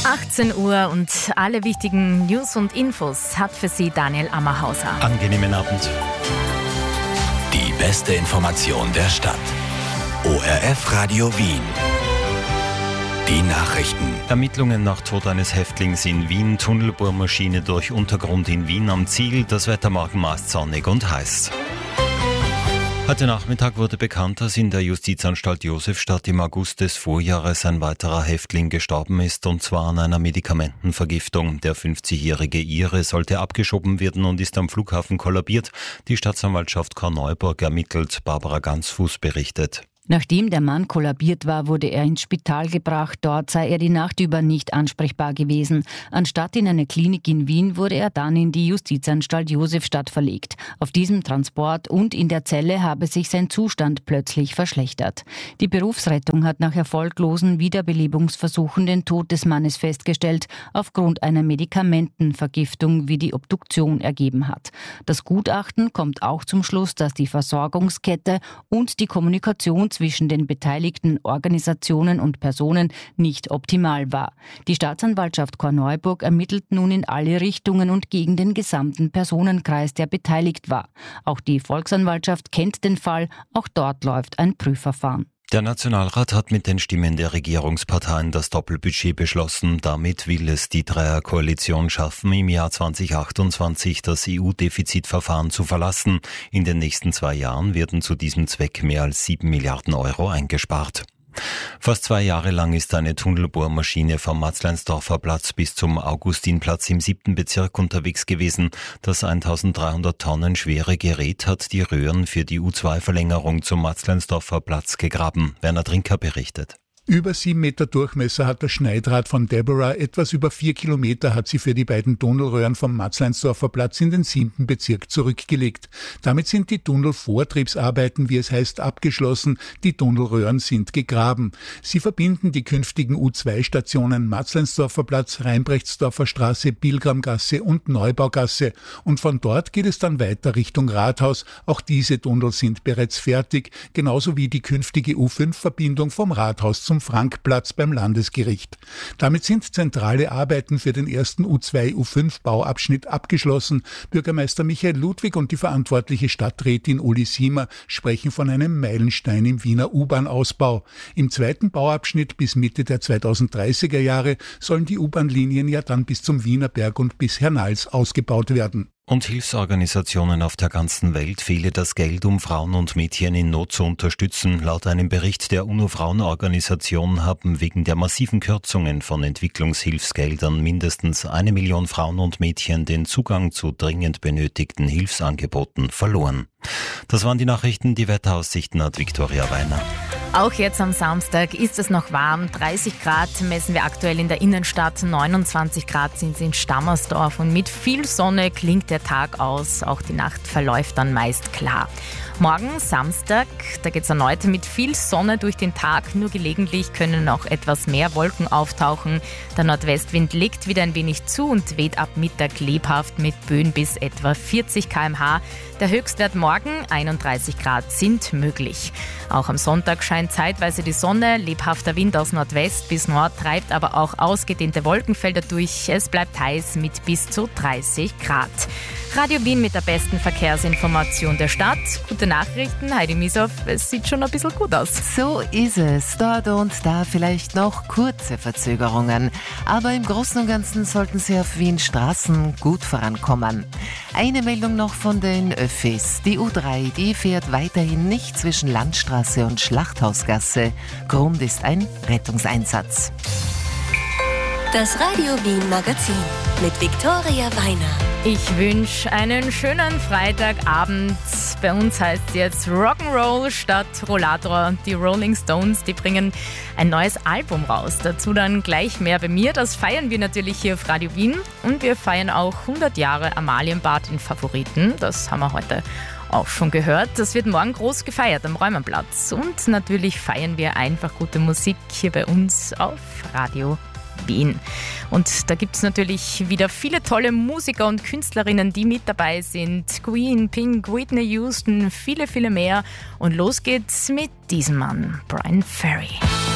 18 Uhr und alle wichtigen News und Infos hat für Sie Daniel Ammerhauser. Angenehmen Abend. Die beste Information der Stadt. ORF Radio Wien. Die Nachrichten. Ermittlungen nach Tod eines Häftlings in Wien, Tunnelbohrmaschine durch Untergrund in Wien am Ziel, das Wetter morgen meist sonnig und heiß. Heute Nachmittag wurde bekannt, dass in der Justizanstalt Josefstadt im August des Vorjahres ein weiterer Häftling gestorben ist, und zwar an einer Medikamentenvergiftung. Der 50-jährige Ire sollte abgeschoben werden und ist am Flughafen kollabiert. Die Staatsanwaltschaft Korneuburg ermittelt. Barbara Gansfuß berichtet. Nachdem der Mann kollabiert war, wurde er ins Spital gebracht. Dort sei er die Nacht über nicht ansprechbar gewesen. Anstatt in eine Klinik in Wien wurde er dann in die Justizanstalt Josefstadt verlegt. Auf diesem Transport und in der Zelle habe sich sein Zustand plötzlich verschlechtert. Die Berufsrettung hat nach erfolglosen Wiederbelebungsversuchen den Tod des Mannes festgestellt, aufgrund einer Medikamentenvergiftung, wie die Obduktion ergeben hat. Das Gutachten kommt auch zum Schluss, dass die Versorgungskette und die Kommunikation zwischen den beteiligten Organisationen und Personen nicht optimal war. Die Staatsanwaltschaft Korneuburg ermittelt nun in alle Richtungen und gegen den gesamten Personenkreis, der beteiligt war. Auch die Volksanwaltschaft kennt den Fall, auch dort läuft ein Prüfverfahren. Der Nationalrat hat mit den Stimmen der Regierungsparteien das Doppelbudget beschlossen. Damit will es die Dreierkoalition schaffen, im Jahr 2028 das EU-Defizitverfahren zu verlassen. In den nächsten 2 Jahren werden zu diesem Zweck mehr als 7 Milliarden Euro eingespart. Fast 2 Jahre lang ist eine Tunnelbohrmaschine vom Matzleinsdorfer Platz bis zum Augustinplatz im 7. Bezirk unterwegs gewesen. Das 1300 Tonnen schwere Gerät hat die Röhren für die U2-Verlängerung zum Matzleinsdorfer Platz gegraben. Werner Trinker berichtet. Über 7 Meter Durchmesser hat das Schneidrad von Deborah, etwas über 4 Kilometer hat sie für die beiden Tunnelröhren vom Matzleinsdorfer Platz in den 7. Bezirk zurückgelegt. Damit sind die Tunnelvortriebsarbeiten, wie es heißt, abgeschlossen. Die Tunnelröhren sind gegraben. Sie verbinden die künftigen U2-Stationen Matzleinsdorfer Platz, Reinbrechtsdorfer Straße, Pilgramgasse und Neubaugasse. Und von dort geht es dann weiter Richtung Rathaus. Auch diese Tunnel sind bereits fertig, genauso wie die künftige U5-Verbindung vom Rathaus zum Frankplatz beim Landesgericht. Damit sind zentrale Arbeiten für den ersten U2-U5-Bauabschnitt abgeschlossen. Bürgermeister Michael Ludwig und die verantwortliche Stadträtin Uli Siemer sprechen von einem Meilenstein im Wiener U-Bahn-Ausbau. Im zweiten Bauabschnitt bis Mitte der 2030er Jahre sollen die U-Bahn-Linien ja dann bis zum Wienerberg und bis Hernals ausgebaut werden. Und Hilfsorganisationen auf der ganzen Welt fehle das Geld, um Frauen und Mädchen in Not zu unterstützen. Laut einem Bericht der UNO-Frauenorganisation haben wegen der massiven Kürzungen von Entwicklungshilfsgeldern mindestens 1 Million Frauen und Mädchen den Zugang zu dringend benötigten Hilfsangeboten verloren. Das waren die Nachrichten. Die Wetteraussichten hat Viktoria Weiner. Auch jetzt am Samstag ist es noch warm. 30 Grad messen wir aktuell in der Innenstadt, 29 Grad sind es in Stammersdorf und mit viel Sonne klingt der Tag aus. Auch die Nacht verläuft dann meist klar. Morgen Samstag, da geht es erneut mit viel Sonne durch den Tag. Nur gelegentlich können auch etwas mehr Wolken auftauchen. Der Nordwestwind legt wieder ein wenig zu und weht ab Mittag lebhaft mit Böen bis etwa 40 km/h. Der Höchstwert morgen 31 Grad sind möglich. Auch am Sonntag scheint zeitweise die Sonne. Lebhafter Wind aus Nordwest bis Nord treibt aber auch ausgedehnte Wolkenfelder durch. Es bleibt heiß mit bis zu 30 Grad. Radio Wien mit der besten Verkehrsinformation der Stadt. Gute Nachrichten, Heidi Mieshoff, es sieht schon ein bisschen gut aus. So ist es. Dort und da vielleicht noch kurze Verzögerungen. Aber im Großen und Ganzen sollten Sie auf Wiens Straßen gut vorankommen. Eine Meldung noch von den Öffis. Die U3, die fährt weiterhin nicht zwischen Landstraße und Schlachthausgasse. Grund ist ein Rettungseinsatz. Das Radio Wien Magazin mit Viktoria Weiner. Ich wünsche einen schönen Freitagabend. Bei uns heißt es jetzt Rock'n'Roll statt Rollator. Die Rolling Stones, die bringen ein neues Album raus. Dazu dann gleich mehr bei mir. Das feiern wir natürlich hier auf Radio Wien. Und wir feiern auch 100 Jahre Amalienbad in Favoriten. Das haben wir heute auch schon gehört. Das wird morgen groß gefeiert am Räumerplatz. Und natürlich feiern wir einfach gute Musik hier bei uns auf Radio Wien. Und da gibt es natürlich wieder viele tolle Musiker und Künstlerinnen, die mit dabei sind. Queen, Pink, Whitney Houston, viele, viele mehr. Und los geht's mit diesem Mann, Bryan Ferry.